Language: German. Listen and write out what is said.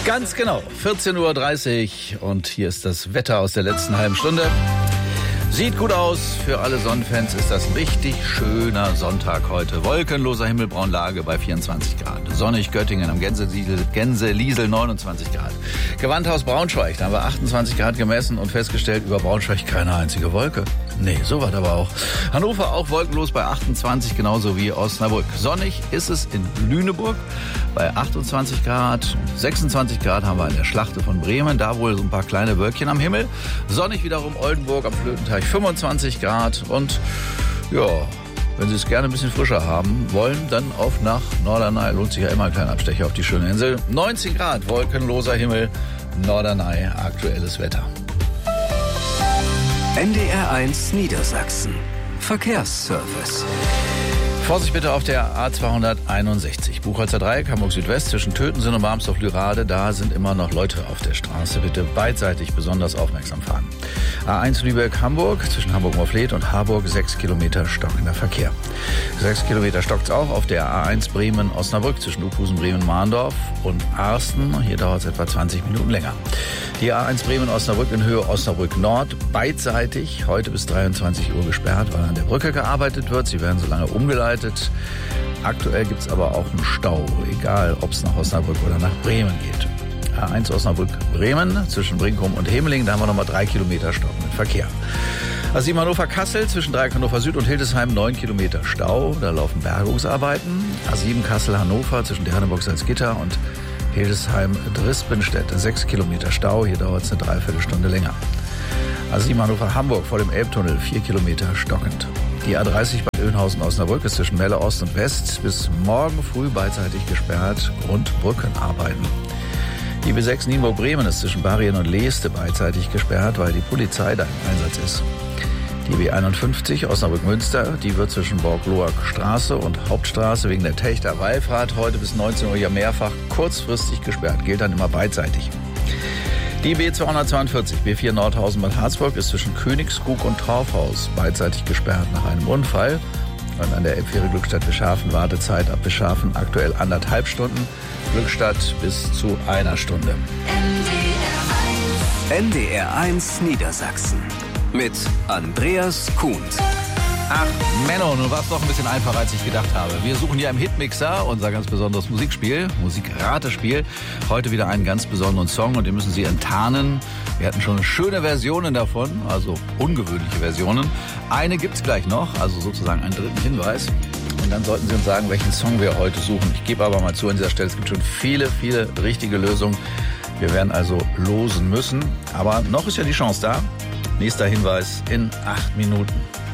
Ganz genau, 14.30 Uhr und hier ist das Wetter aus der letzten halben Stunde. Sieht gut aus, für alle Sonnenfans ist das ein richtig schöner Sonntag heute. Wolkenloser Himmelbraunlage bei 24 Grad. Sonnig Göttingen am Gänseliesel 29 Grad. Gewandhaus Braunschweig, da haben wir 28 Grad gemessen und festgestellt, über Braunschweig keine einzige Wolke. Nee, so war das aber auch. Hannover auch wolkenlos bei 28, genauso wie Osnabrück. Sonnig ist es in Lüneburg bei 28 Grad. 26 Grad haben wir in der Schlachte von Bremen, da wohl so ein paar kleine Wölkchen am Himmel. Sonnig wiederum Oldenburg am Flötenteich 25 Grad und ja, wenn Sie es gerne ein bisschen frischer haben wollen, dann auf nach Norderney. Lohnt sich ja immer ein kleiner Abstecher auf die schöne Insel. 19 Grad, wolkenloser Himmel, Norderney, aktuelles Wetter. NDR1 Niedersachsen. Verkehrsservice. Vorsicht bitte auf der A261. Buchholzer Dreieck, Hamburg Südwest, zwischen Tötensen und Barmsdorf-Lürade. Da sind immer noch Leute auf der Straße. Bitte beidseitig besonders aufmerksam fahren. A1 Lübeck-Hamburg, zwischen Hamburg-Morfleet und Harburg, 6 Kilometer stockender Verkehr. 6 Kilometer stockt's auch auf der A1 Bremen-Osnabrück, zwischen Uphusen, Bremen-Mahndorf und Arsten. Hier dauert es etwa 20 Minuten länger. Die A1 Bremen-Osnabrück in Höhe Osnabrück-Nord, beidseitig, heute bis 23 Uhr gesperrt, weil an der Brücke gearbeitet wird. Sie werden so lange umgeleitet. Aktuell gibt es aber auch einen Stau, egal ob es nach Osnabrück oder nach Bremen geht. A1 Osnabrück-Bremen zwischen Brinkum und Hemeling, da haben wir nochmal 3 Kilometer stockenden Verkehr. A7 Hannover-Kassel zwischen Dreieck Hannover Süd und Hildesheim 9 Kilometer Stau, da laufen Bergungsarbeiten. A7 Kassel-Hannover zwischen Derneburg-Salzgitter und Hildesheim-Drispenstedt 6 Kilometer Stau, hier dauert es eine Dreiviertelstunde länger. A7 Hannover-Hamburg vor dem Elbtunnel 4 Kilometer stockend. Die A30 bei Oeynhausen-Osnabrück ist zwischen Melle Ost und West bis morgen früh beidseitig gesperrt, Grundbrückenarbeiten. Die B6 Nienburg-Bremen ist zwischen Barrien und Leeste beidseitig gesperrt, weil die Polizei da im Einsatz ist. Die B51 Osnabrück-Münster, die wird zwischen Borg-Loag-Straße und Hauptstraße wegen der Techter Wallfahrt heute bis 19 Uhr ja mehrfach kurzfristig gesperrt, gilt dann immer beidseitig. Die B242 B4 Nordhausen-Bad Harzburg ist zwischen Königskrug und Torfhaus beidseitig gesperrt nach einem Unfall. Und an der Elbfähre Glückstadt-Beschafen Wartezeit ab Beschafen aktuell 1,5 Stunden, Glückstadt bis zu 1 Stunde. NDR1 Niedersachsen mit Andreas Kuhns. Ach, Menno, nun war es doch ein bisschen einfacher, als ich gedacht habe. Wir suchen ja im Hitmixer unser ganz besonderes Musikratespiel. Heute wieder einen ganz besonderen Song und den müssen Sie enttarnen. Wir hatten schon schöne Versionen davon, also ungewöhnliche Versionen. Eine gibt's gleich noch, also sozusagen einen dritten Hinweis. Und dann sollten Sie uns sagen, welchen Song wir heute suchen. Ich gebe aber mal zu an dieser Stelle, es gibt schon viele, viele richtige Lösungen. Wir werden also losen müssen. Aber noch ist ja die Chance da. Nächster Hinweis in 8 Minuten.